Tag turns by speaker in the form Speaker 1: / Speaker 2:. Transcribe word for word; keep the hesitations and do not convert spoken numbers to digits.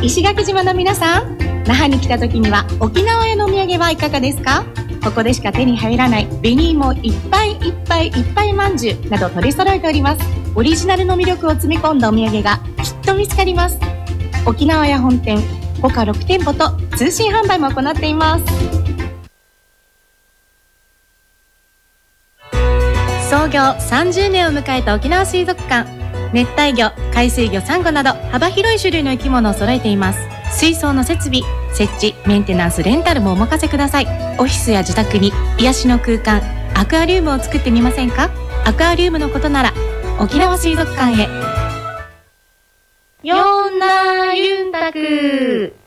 Speaker 1: 石垣島の皆さん、那覇に来た時には沖縄へのお土産はいかがですか？ここでしか手に入らない紅芋いっぱいいっぱいいっぱいまんじゅうなど取り揃えております。オリジナルの魅力を詰め込んだお土産がきっと見つかります。沖縄屋本店他ろく店舗と通信販売も行っています。創業さんじゅうねんを迎えた沖縄水族館。熱帯魚、海水魚、サンゴなど幅広い種類の生き物を揃えています。水槽の設備、設置、メンテナンス、レンタルもお任せください。オフィスや自宅に癒しの空間、アクアリウムを作ってみませんか？アクアリウムのことなら沖縄水族館へ。ヨンナユンタク